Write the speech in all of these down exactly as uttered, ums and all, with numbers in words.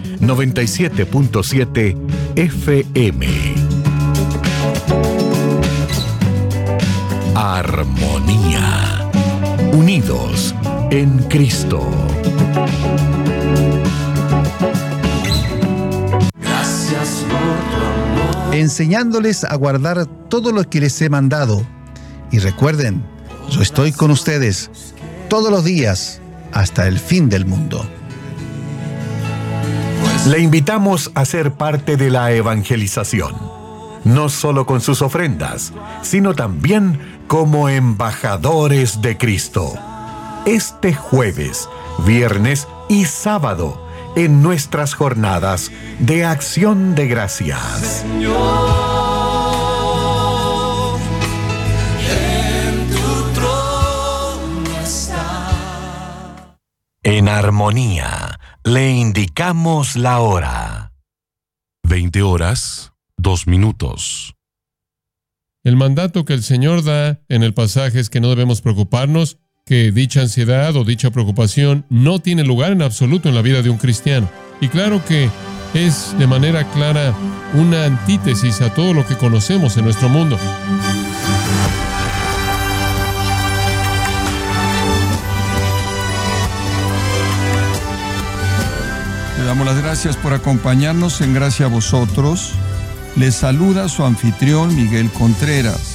noventa y siete punto siete F M. Armonía. Unidos en Cristo. Gracias por tu amor. Enseñándoles a guardar todo lo que les he mandado. Y recuerden, yo estoy con ustedes todos los días hasta el fin del mundo. Le invitamos a ser parte de la evangelización, no solo con sus ofrendas, sino también como embajadores de Cristo. Este jueves, viernes y sábado, en nuestras jornadas de Acción de Gracias. Señor, en tu trono está. En armonía, le indicamos la hora. veinte horas, dos minutos. El mandato que el Señor da en el pasaje es que no debemos preocuparnos, que dicha ansiedad o dicha preocupación no tiene lugar en absoluto en la vida de un cristiano. Y claro que es de manera clara una antítesis a todo lo que conocemos en nuestro mundo. Le damos las gracias por acompañarnos en Gracia a Vosotros. Les saluda su anfitrión Miguel Contreras.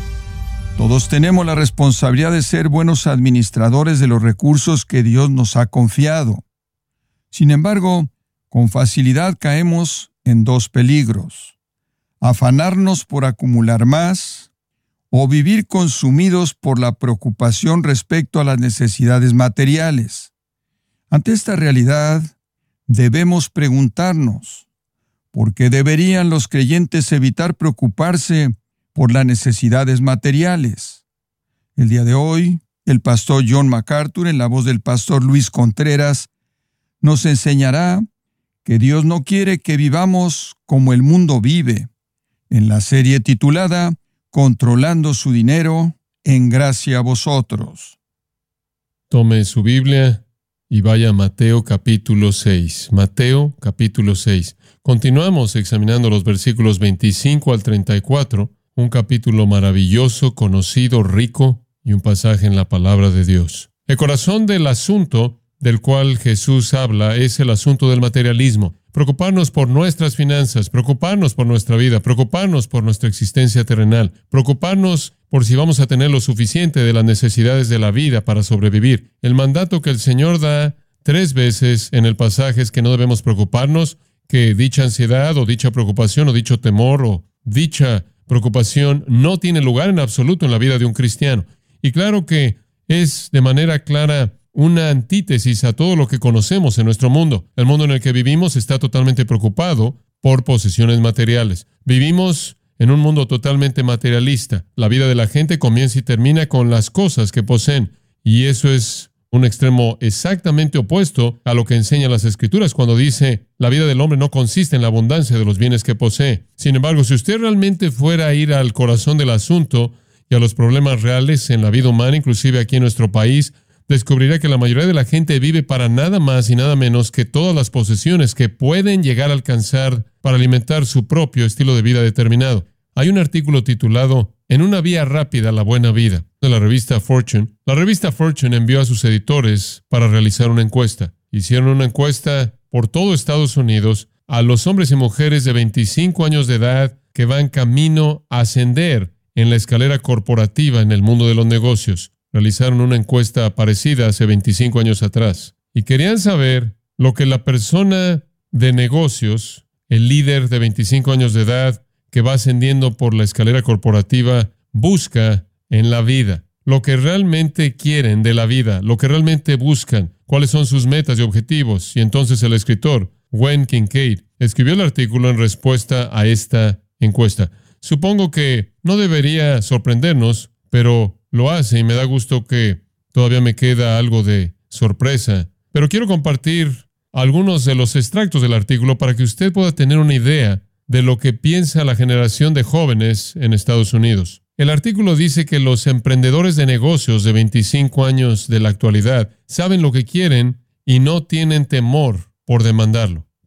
Todos tenemos la responsabilidad de ser buenos administradores de los recursos que Dios nos ha confiado. Sin embargo, con facilidad caemos en dos peligros: afanarnos por acumular más o vivir consumidos por la preocupación respecto a las necesidades materiales. Ante esta realidad, debemos preguntarnos: ¿por qué deberían los creyentes evitar preocuparse por las necesidades materiales? El día de hoy, el pastor John MacArthur, en la voz del pastor Luis Contreras, nos enseñará que Dios no quiere que vivamos como el mundo vive, en la serie titulada Controlando su dinero, en Gracia a Vosotros. Tome su Biblia y vaya a Mateo capítulo seis. Mateo capítulo seis. Continuamos examinando los versículos veinticinco al treinta y cuatro, un capítulo maravilloso, conocido, rico y un pasaje en la palabra de Dios. El corazón del asunto del cual Jesús habla es el asunto del materialismo. Preocuparnos por nuestras finanzas, preocuparnos por nuestra vida, preocuparnos por nuestra existencia terrenal, preocuparnos por si vamos a tener lo suficiente de las necesidades de la vida para sobrevivir. El mandato que el Señor da tres veces en el pasaje es que no debemos preocuparnos, que dicha ansiedad o dicha preocupación o dicho temor o dicha preocupación no tiene lugar en absoluto en la vida de un cristiano. Y claro que es de manera clara una antítesis a todo lo que conocemos en nuestro mundo. El mundo en el que vivimos está totalmente preocupado por posesiones materiales. Vivimos en un mundo totalmente materialista. La vida de la gente comienza y termina con las cosas que poseen. Y eso es un extremo exactamente opuesto a lo que enseñan las Escrituras cuando dice: la vida del hombre no consiste en la abundancia de los bienes que posee. Sin embargo, si usted realmente fuera a ir al corazón del asunto y a los problemas reales en la vida humana, inclusive aquí en nuestro país, descubrirá que la mayoría de la gente vive para nada más y nada menos que todas las posesiones que pueden llegar a alcanzar para alimentar su propio estilo de vida determinado. Hay un artículo titulado En una vía rápida a la buena vida, de la revista Fortune. La revista Fortune envió a sus editores para realizar una encuesta. Hicieron una encuesta por todo Estados Unidos a los hombres y mujeres de veinticinco años de edad que van camino a ascender en la escalera corporativa en el mundo de los negocios. Realizaron una encuesta parecida hace veinticinco años atrás y querían saber lo que la persona de negocios, el líder de veinticinco años de edad que va ascendiendo por la escalera corporativa, busca en la vida, lo que realmente quieren de la vida, lo que realmente buscan, cuáles son sus metas y objetivos. Y entonces el escritor, Wayne Kincaid, escribió el artículo en respuesta a esta encuesta. Supongo que no debería sorprendernos, pero lo hace y me da gusto que todavía me queda algo de sorpresa. Pero quiero compartir algunos de los extractos del artículo para que usted pueda tener una idea de lo que piensa la generación de jóvenes en Estados Unidos. El artículo dice que los emprendedores de negocios de veinticinco años de la actualidad saben lo que quieren y no tienen temor por demandarlo.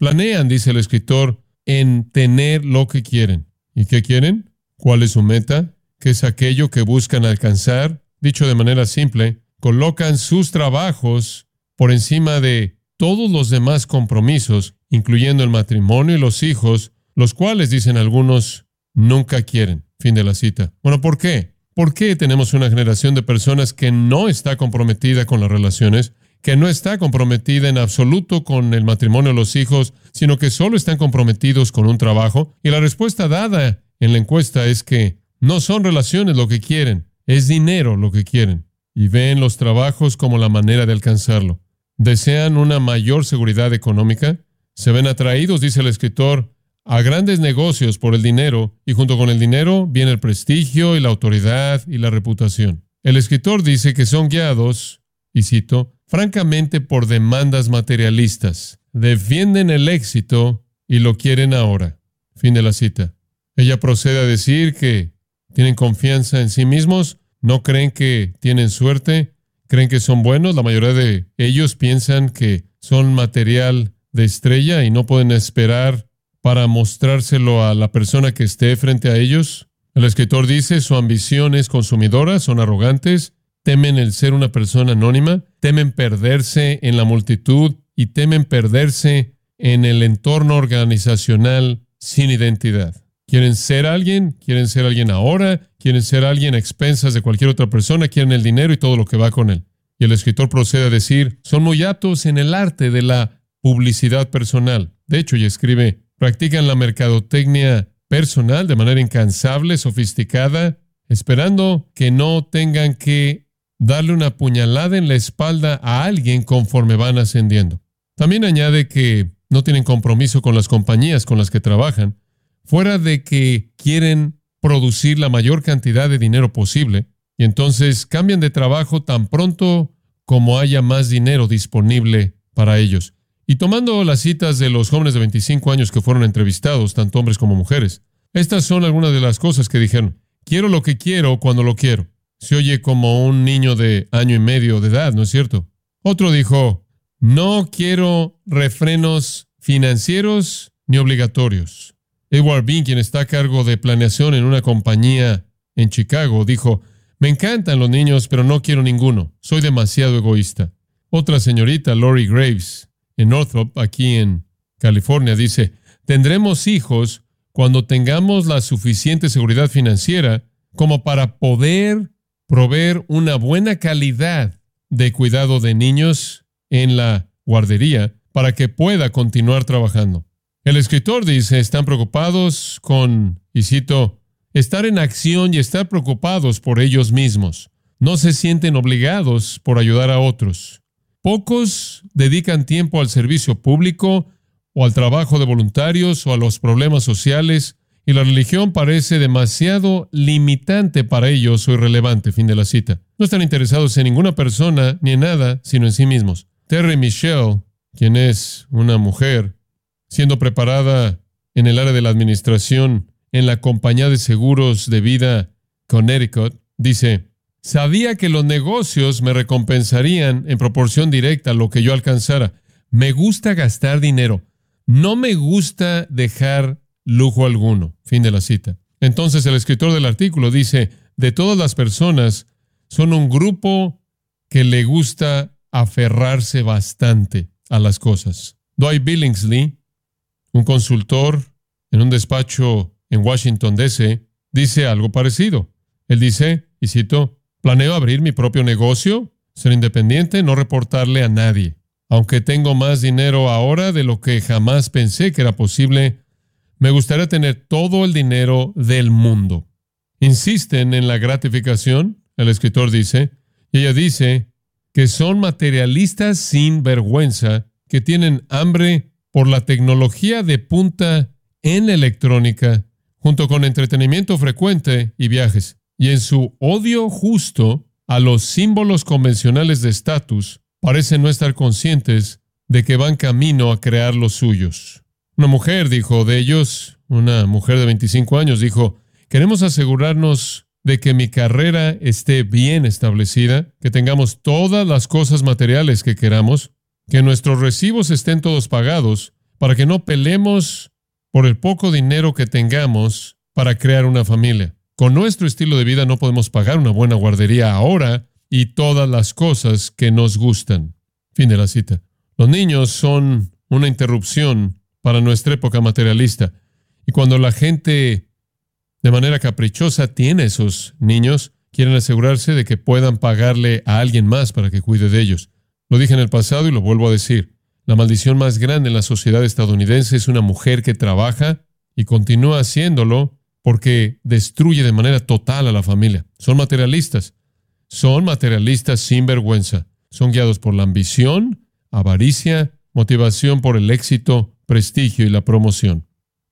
Planean, dice el escritor, en tener lo que quieren. ¿Y qué quieren? ¿Cuál es su meta? ¿Qué es aquello que buscan alcanzar? Dicho de manera simple, colocan sus trabajos por encima de todos los demás compromisos, incluyendo el matrimonio y los hijos, los cuales, dicen algunos, nunca quieren. Fin de la cita. Bueno, ¿por qué? ¿Por qué tenemos una generación de personas que no está comprometida con las relaciones, que no está comprometida en absoluto con el matrimonio y los hijos, sino que solo están comprometidos con un trabajo? Y la respuesta dada en la encuesta es que no son relaciones lo que quieren, es dinero lo que quieren. Y ven los trabajos como la manera de alcanzarlo. Desean una mayor seguridad económica. Se ven atraídos, dice el escritor, a grandes negocios por el dinero, y junto con el dinero viene el prestigio y la autoridad y la reputación. El escritor dice que son guiados, y cito, francamente por demandas materialistas. Defienden el éxito y lo quieren ahora. Fin de la cita. Ella procede a decir que tienen confianza en sí mismos, no creen que tienen suerte, creen que son buenos. La mayoría de ellos piensan que son material de estrella y no pueden esperar para mostrárselo a la persona que esté frente a ellos. El escritor dice, su ambición es consumidora, son arrogantes, temen el ser una persona anónima, temen perderse en la multitud y temen perderse en el entorno organizacional sin identidad. Quieren ser alguien, quieren ser alguien ahora, quieren ser alguien a expensas de cualquier otra persona, quieren el dinero y todo lo que va con él. Y el escritor procede a decir, son muy aptos en el arte de la publicidad personal. De hecho, y escribe, practican la mercadotecnia personal de manera incansable, sofisticada, esperando que no tengan que darle una puñalada en la espalda a alguien conforme van ascendiendo. También añade que no tienen compromiso con las compañías con las que trabajan, fuera de que quieren producir la mayor cantidad de dinero posible, y entonces cambian de trabajo tan pronto como haya más dinero disponible para ellos. Y tomando las citas de los jóvenes de veinticinco años que fueron entrevistados, tanto hombres como mujeres, estas son algunas de las cosas que dijeron. Quiero lo que quiero cuando lo quiero. Se oye como un niño de año y medio de edad, ¿no es cierto? Otro dijo, no quiero refrenos financieros ni obligatorios. Edward Bean, quien está a cargo de planeación en una compañía en Chicago, dijo, me encantan los niños, pero no quiero ninguno. Soy demasiado egoísta. Otra señorita, Lori Graves, en Northrop, aquí en California, dice, tendremos hijos cuando tengamos la suficiente seguridad financiera como para poder proveer una buena calidad de cuidado de niños en la guardería para que pueda continuar trabajando. El escritor dice, están preocupados con, y cito, estar en acción y estar preocupados por ellos mismos. No se sienten obligados por ayudar a otros. Pocos dedican tiempo al servicio público o al trabajo de voluntarios o a los problemas sociales, y la religión parece demasiado limitante para ellos o irrelevante. Fin de la cita. No están interesados en ninguna persona ni en nada, sino en sí mismos. Terry Michelle, quien es una mujer, siendo preparada en el área de la administración en la compañía de seguros de vida Connecticut, dice, sabía que los negocios me recompensarían en proporción directa a lo que yo alcanzara. Me gusta gastar dinero. No me gusta dejar lujo alguno. Fin de la cita. Entonces el escritor del artículo dice, de todas las personas, son un grupo que le gusta aferrarse bastante a las cosas. Dwight Billingsley, un consultor en un despacho en Washington, D C, dice algo parecido. Él dice, y cito, planeo abrir mi propio negocio, ser independiente, no reportarle a nadie. Aunque tengo más dinero ahora de lo que jamás pensé que era posible, me gustaría tener todo el dinero del mundo. Insisten en la gratificación, el escritor dice, y ella dice que son materialistas sin vergüenza, que tienen hambre por la tecnología de punta en electrónica, junto con entretenimiento frecuente y viajes, y en su odio justo a los símbolos convencionales de estatus, parecen no estar conscientes de que van camino a crear los suyos. Una mujer dijo de ellos, una mujer de veinticinco años, dijo, queremos asegurarnos de que mi carrera esté bien establecida, que tengamos todas las cosas materiales que queramos, que nuestros recibos estén todos pagados, para que no peleemos por el poco dinero que tengamos para crear una familia. Con nuestro estilo de vida no podemos pagar una buena guardería ahora y todas las cosas que nos gustan. Fin de la cita. Los niños son una interrupción para nuestra época materialista. Y cuando la gente, de manera caprichosa, tiene esos niños, quieren asegurarse de que puedan pagarle a alguien más para que cuide de ellos. Lo dije en el pasado y lo vuelvo a decir. La maldición más grande en la sociedad estadounidense es una mujer que trabaja y continúa haciéndolo porque destruye de manera total a la familia. Son materialistas. Son materialistas sin vergüenza. Son guiados por la ambición, avaricia, motivación por el éxito, prestigio y la promoción.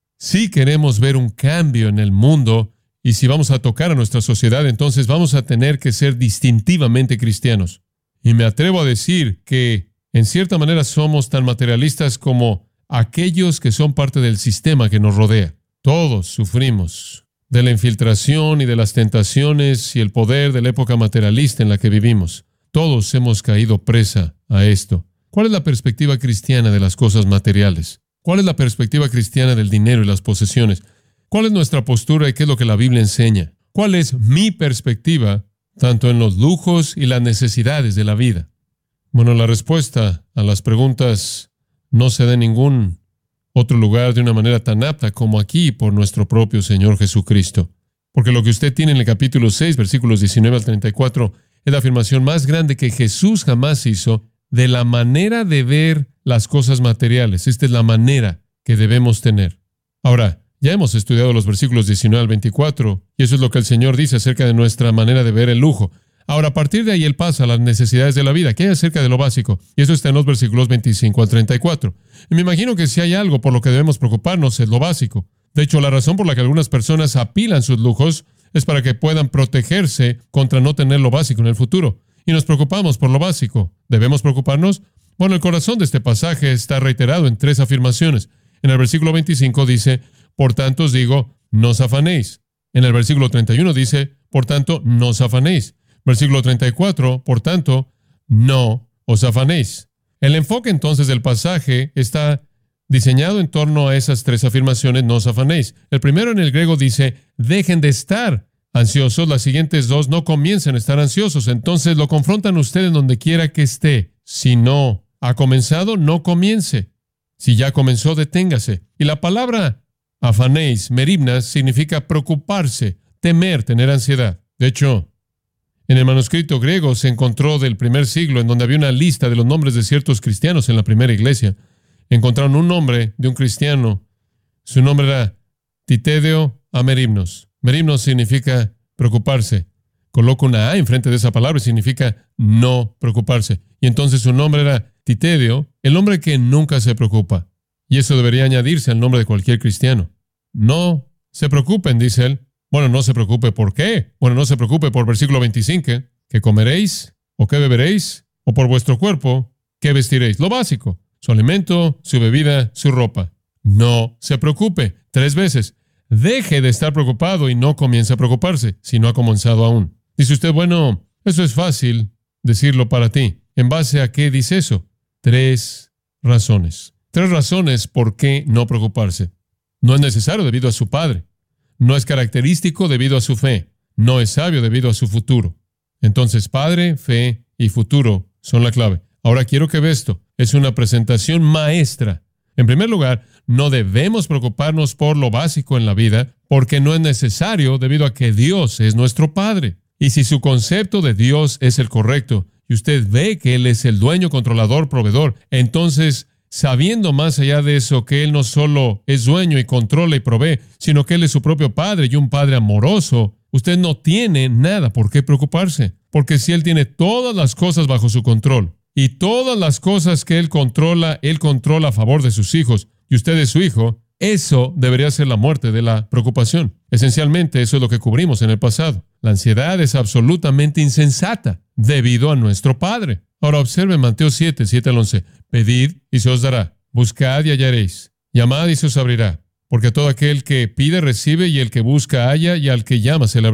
Si queremos ver un cambio en el mundo y si vamos a tocar a nuestra sociedad, entonces vamos a tener que ser distintivamente cristianos. Y me atrevo a decir que, en cierta manera, somos tan materialistas como aquellos que son parte del sistema que nos rodea. Todos sufrimos de la infiltración y de las tentaciones y el poder de la época materialista en la que vivimos. Todos hemos caído presa a esto. ¿Cuál es la perspectiva cristiana de las cosas materiales? ¿Cuál es la perspectiva cristiana del dinero y las posesiones? ¿Cuál es nuestra postura y qué es lo que la Biblia enseña? ¿Cuál es mi perspectiva, tanto en los lujos y las necesidades de la vida? Bueno, la respuesta a las preguntas no se da en ningún otro lugar de una manera tan apta como aquí por nuestro propio Señor Jesucristo. Porque lo que usted tiene en el capítulo seis, versículos diecinueve al treinta y cuatro, es la afirmación más grande que Jesús jamás hizo de la manera de ver las cosas materiales. Esta es la manera que debemos tener. Ahora, ya hemos estudiado los versículos diecinueve al veinticuatro, y eso es lo que el Señor dice acerca de nuestra manera de ver el lujo. Ahora, a partir de ahí, Él pasa a las necesidades de la vida, que hay acerca de lo básico, y eso está en los versículos veinticinco al treinta y cuatro. Y me imagino que si hay algo por lo que debemos preocuparnos es lo básico. De hecho, la razón por la que algunas personas apilan sus lujos es para que puedan protegerse contra no tener lo básico en el futuro. Y nos preocupamos por lo básico. ¿Debemos preocuparnos? Bueno, el corazón de este pasaje está reiterado en tres afirmaciones. En el versículo veinticinco dice, por tanto os digo, no os afanéis. En el versículo treinta y uno dice, por tanto, no os afanéis. Versículo treinta y cuatro, por tanto, no os afanéis. El enfoque entonces del pasaje está diseñado en torno a esas tres afirmaciones, no os afanéis. El primero en el griego dice, dejen de estar ansiosos. Las siguientes dos, no comiencen a estar ansiosos. Entonces lo confrontan ustedes donde quiera que esté. Si no ha comenzado, no comience. Si ya comenzó, deténgase. Y la palabra afanéis, meribnas, significa preocuparse, temer, tener ansiedad. De hecho, en el manuscrito griego se encontró del primer siglo, en donde había una lista de los nombres de ciertos cristianos en la primera iglesia. Encontraron un nombre de un cristiano. Su nombre era Titédeo a Merimnos. Merimnos significa preocuparse. Coloca una A enfrente de esa palabra y significa no preocuparse. Y entonces su nombre era Titédeo, el hombre que nunca se preocupa. Y eso debería añadirse al nombre de cualquier cristiano. No se preocupen, dice él. Bueno, no se preocupe, ¿por qué? Bueno, no se preocupe por versículo veinticinco, ¿qué comeréis? ¿O qué beberéis? ¿O por vuestro cuerpo? ¿Qué vestiréis? Lo básico, su alimento, su bebida, su ropa. No se preocupe, tres veces. Deje de estar preocupado y no comience a preocuparse, si no ha comenzado aún. Dice usted, bueno, eso es fácil decirlo para ti. ¿En base a qué dice eso? Tres razones. Tres razones por qué no preocuparse. No es necesario debido a su padre. No es característico debido a su fe. No es sabio debido a su futuro. Entonces, padre, fe y futuro son la clave. Ahora quiero que vea esto. Es una presentación maestra. En primer lugar, no debemos preocuparnos por lo básico en la vida porque no es necesario debido a que Dios es nuestro Padre. Y si su concepto de Dios es el correcto y usted ve que Él es el dueño, controlador, proveedor, entonces, sabiendo más allá de eso que Él no solo es dueño y controla y provee, sino que Él es su propio Padre y un Padre amoroso, usted no tiene nada por qué preocuparse. Porque si Él tiene todas las cosas bajo su control y todas las cosas que Él controla, Él controla a favor de sus hijos y usted es su hijo, eso debería ser la muerte de la preocupación. Esencialmente, eso es lo que cubrimos en el pasado. La ansiedad es absolutamente insensata debido a nuestro Padre. Ahora observe Mateo siete, siete al once. Pedid y se os dará. Buscad y hallaréis. Llamad y se os abrirá. Porque todo aquel que pide recibe y el que busca halla y al que llama se le abrirá.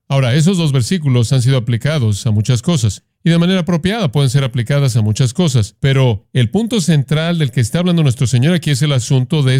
Ahora, esos dos versículos han sido aplicados a muchas cosas, y de manera apropiada pueden ser aplicadas a muchas cosas, pero el punto central del que está hablando nuestro Señor aquí es el asunto de